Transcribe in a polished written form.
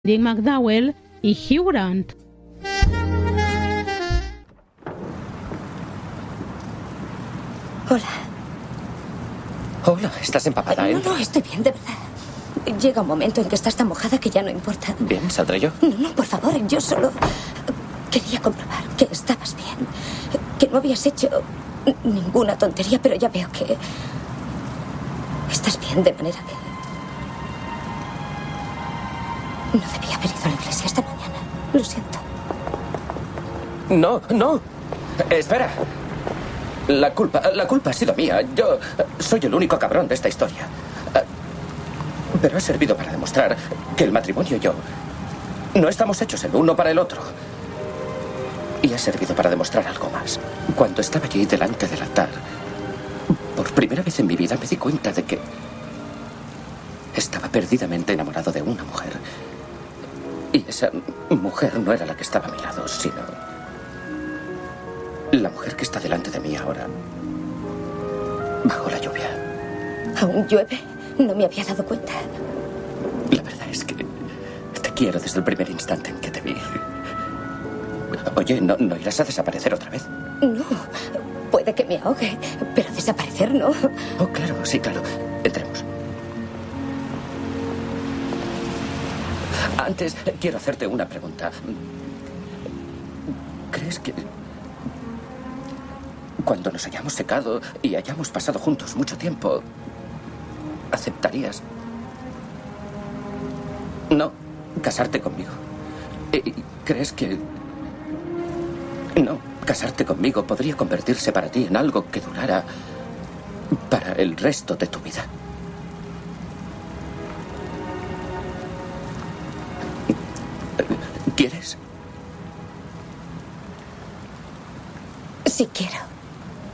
Dick McDowell y Hugh Grant. Hola. Hola, ¿estás empapada? No, estoy bien, de verdad. Llega un momento en que estás tan mojada que ya no importa. Bien, ¿saldré yo? No, por favor, yo solo quería comprobar que estabas bien, que no habías hecho ninguna tontería, pero ya veo que estás bien, de manera que no debía haber ido a la iglesia esta mañana. Lo siento. No. Espera. La culpa ha sido mía. Yo soy el único cabrón de esta historia. Pero ha servido para demostrar que el matrimonio y yo no estamos hechos el uno para el otro. Y ha servido para demostrar algo más. Cuando estaba allí delante del altar, por primera vez en mi vida me di cuenta de que estaba perdidamente enamorado de una mujer. Y esa mujer no era la que estaba a mi lado, sino la mujer que está delante de mí ahora, bajo la lluvia. ¿Aún llueve? No me había dado cuenta. La verdad es que te quiero desde el primer instante en que te vi. Oye, ¿no irás a desaparecer otra vez? No, puede que me ahogue, pero desaparecer no. Oh, claro, sí, claro. Entremos. Antes, quiero hacerte una pregunta. ¿Crees que cuando nos hayamos secado y hayamos pasado juntos mucho tiempo, aceptarías no casarte conmigo? ¿Crees que no casarte conmigo podría convertirse para ti en algo que durara para el resto de tu vida? ¿Quieres? Sí quiero.